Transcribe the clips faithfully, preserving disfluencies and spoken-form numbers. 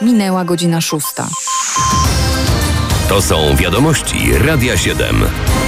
Minęła godzina szósta. To są wiadomości Radia siedem.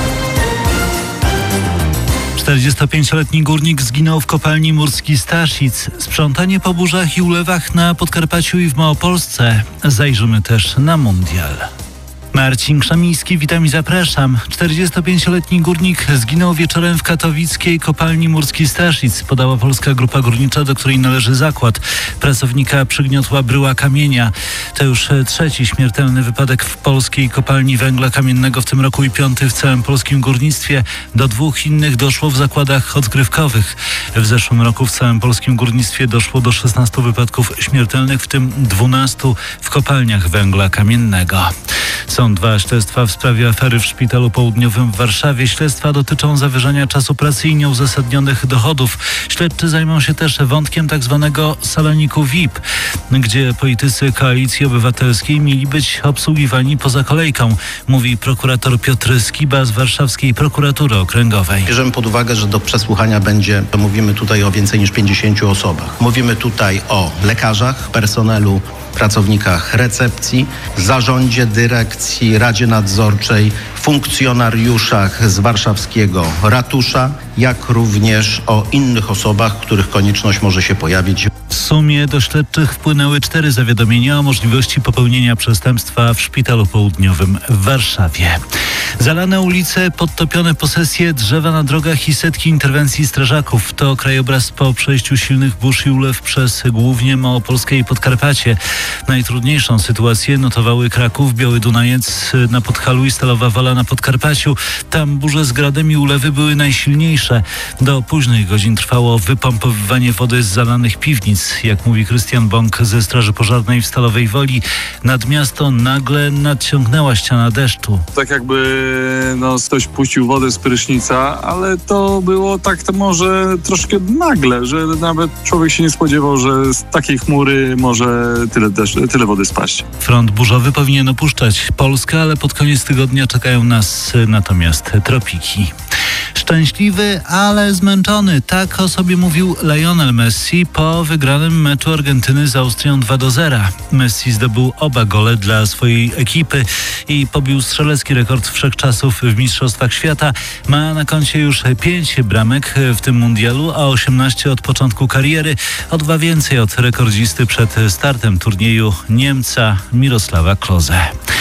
czterdziestopięcioletni górnik zginął w kopalni Murski Staszic. Sprzątanie po burzach i ulewach na Podkarpaciu i w Małopolsce. Zajrzymy też na mundial. Marcin Krzemiński, witam i zapraszam. czterdziestopięcioletni górnik zginął wieczorem w katowickiej kopalni Murski Staszic, podała Polska Grupa Górnicza, do której należy zakład. Pracownika przygniotła bryła kamienia. To już trzeci śmiertelny wypadek w polskiej kopalni węgla kamiennego w tym roku i piąty w całym polskim górnictwie. Do dwóch innych doszło w zakładach odkrywkowych. W zeszłym roku w całym polskim górnictwie doszło do szesnastu wypadków śmiertelnych, w tym dwunastu w kopalniach węgla kamiennego. Są dwa śledztwa w sprawie afery w Szpitalu Południowym w Warszawie. Śledztwa dotyczą zawyżania czasu pracy i nieuzasadnionych dochodów. Śledczy zajmą się też wątkiem tzw. saloniku V I P, gdzie politycy Koalicji Obywatelskiej mieli być obsługiwani poza kolejką, mówi prokurator Piotr Skiba z warszawskiej prokuratury okręgowej. Bierzemy pod uwagę, że do przesłuchania będzie, to mówimy tutaj o więcej niż pięćdziesięciu osobach. Mówimy tutaj o lekarzach, personelu, pracownikach recepcji, zarządzie, dyrekcji, Radzie Nadzorczej, funkcjonariuszach z warszawskiego ratusza, jak również o innych osobach, których konieczność może się pojawić. W sumie do śledczych wpłynęły cztery zawiadomienia o możliwości popełnienia przestępstwa w Szpitalu Południowym w Warszawie. Zalane ulice, podtopione posesje, drzewa na drogach i setki interwencji strażaków. To krajobraz po przejściu silnych burz i ulew przez głównie Małopolskę i Podkarpacie. Najtrudniejszą sytuację notowały Kraków, Biały Dunajec na Podhalu i Stalowa Wola na Podkarpaciu. Tam burze z gradem i ulewy były najsilniejsze. Do późnych godzin trwało wypompowywanie wody z zalanych piwnic. Jak mówi Krystian Bąk ze Straży Pożarnej w Stalowej Woli, nad miasto nagle nadciągnęła ściana deszczu. Tak jakby no, ktoś puścił wodę z prysznica, ale to było tak to może troszkę nagle, że nawet człowiek się nie spodziewał, że z takiej chmury może tyle, deszcz, tyle wody spaść. Front burzowy powinien opuszczać Polskę, ale pod koniec tygodnia czekają nas natomiast tropiki. Szczęśliwy, ale zmęczony. Tak o sobie mówił Lionel Messi po wygranym meczu Argentyny z Austrią dwa do zera. Messi zdobył oba gole dla swojej ekipy i pobił strzelecki rekord wszechczasów w Mistrzostwach Świata. Ma na koncie już pięć bramek w tym mundialu, a osiemnaście od początku kariery. O dwa więcej od rekordzisty przed startem turnieju Niemca Mirosława Klose.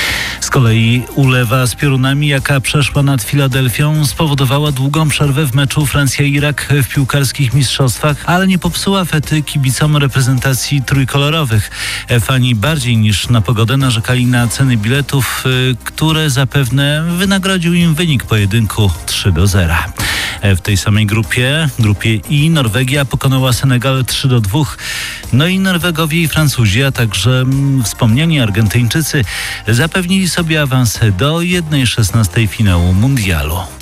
Z kolei ulewa z piorunami, jaka przeszła nad Filadelfią, spowodowała długą przerwę w meczu Francja-Irak w piłkarskich mistrzostwach, ale nie popsuła fety kibicom reprezentacji trójkolorowych. Fani bardziej niż na pogodę narzekali na ceny biletów, które zapewne wynagrodził im wynik pojedynku trzy do zera. W tej samej grupie, grupie I, Norwegia pokonała Senegal trzy do dwóch. No i Norwegowie i Francuzi, a także wspomniani Argentyńczycy zapewnili sobie awans do jednej szesnastej finału mundialu.